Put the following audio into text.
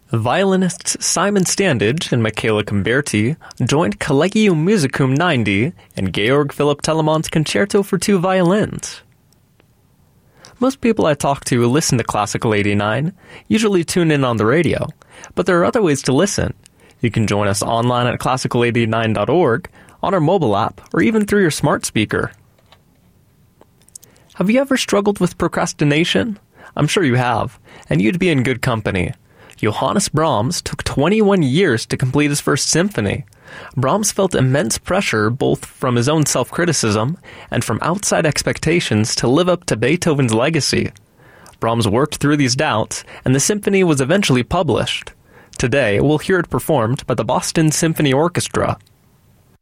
Violinists Simon Standage and Michaela Camberti joined Collegium Musicum 90 and Georg Philipp Telemann's Concerto for Two Violins. Most people I talk to who listen to Classical 89 usually tune in on the radio, but there are other ways to listen. You can join us online at classical89.org, on our mobile app, or even through your smart speaker. Have you ever struggled with procrastination? I'm sure you have, and you'd be in good company. Johannes Brahms took 21 years to complete his first symphony. Brahms felt immense pressure both from his own self-criticism and from outside expectations to live up to Beethoven's legacy. Brahms worked through these doubts, and the symphony was eventually published. Today, we'll hear it performed by the Boston Symphony Orchestra.